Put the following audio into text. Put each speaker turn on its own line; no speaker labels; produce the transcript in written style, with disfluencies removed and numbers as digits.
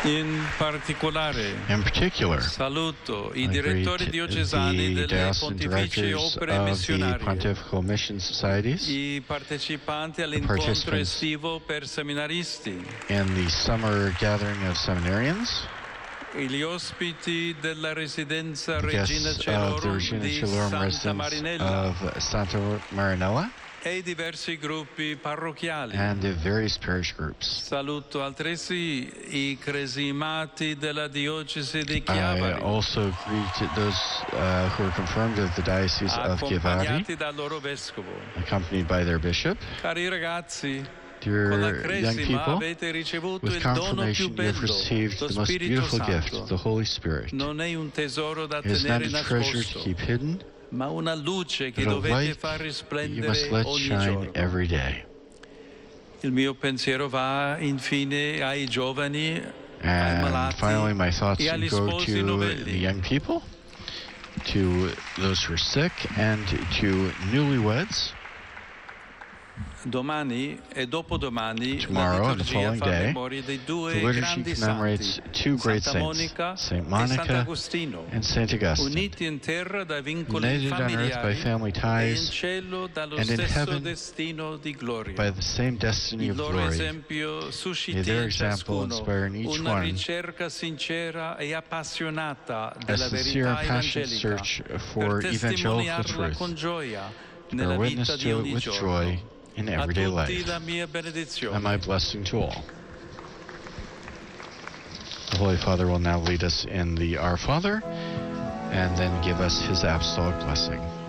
In particular,
saluto I
I
direttori
greet
diocesani
the
delle
diocesan
Pontificie
directors
Opere
of the
Missionarie,
Pontifical Mission Societies
I partecipanti all'incontro
participants
estivo per seminaristi,
and the summer gathering of seminarians,
gli ospiti della residenza
the
Regina
guests of the
Celorum
Regina
di
Celorum
Santa
residence
Marinella
of Santa Marinella,
e i diversi gruppi parrocchiali.
and the various parish groups.
Saluto altresì I cresimati della diocesi di
I
Chiavari,
also greet those who are confirmed of the Diocese of Chiavari,
accompagnati dal loro vescovo.
accompanied by their bishop.
Cari ragazzi, con la
Dear young
cresima
people,
avete ricevuto
with
il dono più
confirmation you have
bello,
received
lo
the most
Spirito
beautiful gift,
Santo.
the Holy Spirit.
Non è un tesoro da
It is not
tenere
a treasure to
nascosto,
keep hidden,
ma una luce che
but a
dovete
light
far
you
risplendere
must let
ogni
shine
giorno.
every day.
Il mio pensiero va infine ai giovani, ai
And
malati
finally, my thoughts
e agli
go
sposi
to the
novelli.
young people, to those who are sick, and to newlyweds.
Domani e dopodomani
Tomorrow
la
and the
liturgia
following
fa
day,
memoria dei due
The liturgy
grandi
commemorates
santi,
two great
Santa
saints,
Monica
Saint
e
Monica
Sant'Agostino,
and Saint Augustine,
uniti in terra da vincoli
united on earth by
familiari
family
e in
ties
cielo dallo
and in
stesso
heaven
destino di gloria.
by the same destiny
Il
of
loro
glory.
esempio susciti
May their
in
example
ciascuno
inspire in each
una
one
ricerca sincera e appassionata
a
della
sincere
verità
and passionate
evangelica
search
per
for evangelical
testimoniarla
truth,
con gioia
to
nella
bear
vita
witness
di
to it
ogni
with
giorno.
joy in
A
everyday
tutti
life,
la mia benedizione.
and my blessing to all. The Holy Father will now lead us in the Our Father, and then give us his apostolic blessing.